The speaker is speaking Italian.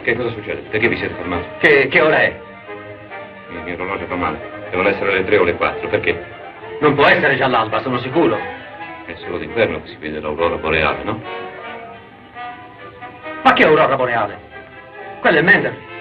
Che cosa succede? Perché vi siete fermati? Che ora è? Il mio orologio fa male. Devono essere le 3 o le 4. Perché? Non può essere già l'alba, sono sicuro. È solo d'inverno che si vede l'aurora boreale, no? Ma che aurora boreale? Quello è Menderley.